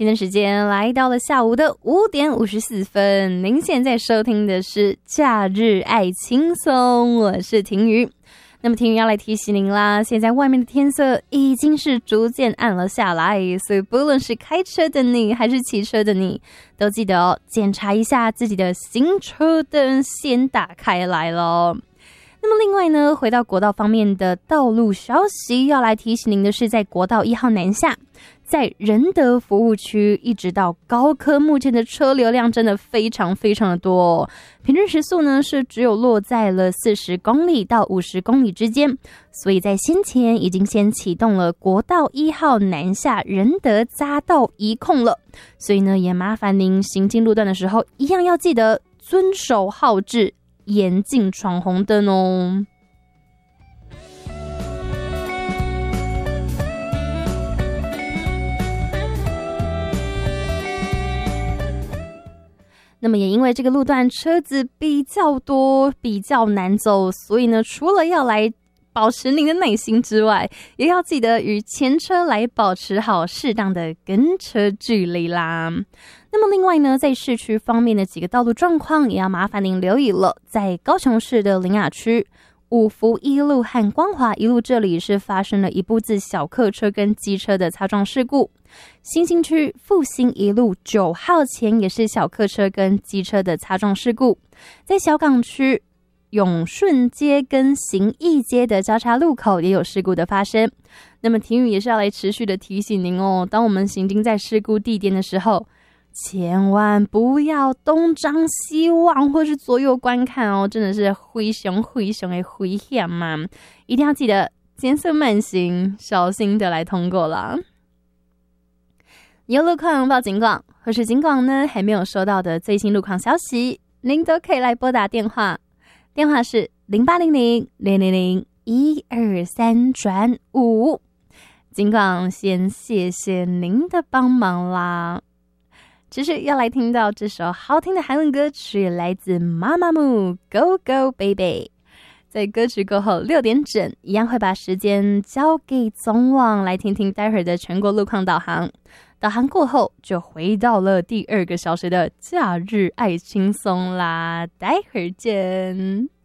现在时间来到了下午的5点54分，您现在收听的是假日爱轻松，我是婷瑜。那么婷瑜要来提醒您啦，现在外面的天色已经是逐渐暗了下来，所以不论是开车的你还是骑车的你，都记得哦，检查一下自己的行车灯先打开来咯。那么另外呢，回到国道方面的道路消息，要来提醒您的是，在国道1号南下，在仁德服务区一直到高科，目前的车流量真的非常非常的多哦，平均时速呢是只有落在了40公里到50公里之间，所以在先前已经先启动了国道1号南下仁德匝道移控了，所以呢也麻烦您行进路段的时候一样要记得遵守号志，严禁闯红灯哦。那么也因为这个路段车子比较多，比较难走，所以呢，除了要来保持您的耐心之外，也要记得与前车来保持好适当的跟车距离啦。那么另外呢，在市区方面的几个道路状况也要麻烦您留意了。在高雄市的苓雅区五福一路和光华一路这里是发生了一部自小客车跟机车的擦撞事故。新兴区复兴一路9号前也是小客车跟机车的擦撞事故。在小港区永顺街跟行义街的交叉路口也有事故的发生。那么婷宇也是要来持续的提醒您哦，当我们行经在事故地点的时候，千万不要东张西望或是左右观看哦，真的是非常的危险嘛，一定要记得减速慢行，小心的来通过啦。有路况报警广或是警广呢还没有收到的最新路况消息，您都可以来拨打电话，电话是0800-000-123-5。警广先谢谢您的帮忙啦。持续要来听到这首好听的韩文歌曲，来自妈妈木 Go Go Baby。 在歌曲过后6点整一样会把时间交给总网，来听听待会儿的全国路况导航。导航过后就回到了第2个小时的假日爱轻松啦，待会儿见。